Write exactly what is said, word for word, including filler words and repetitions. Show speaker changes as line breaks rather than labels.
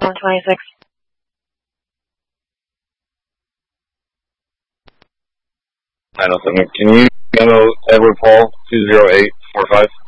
one twenty-six.
nine oh seven. Can you handle Edward Paul two zero eight four five?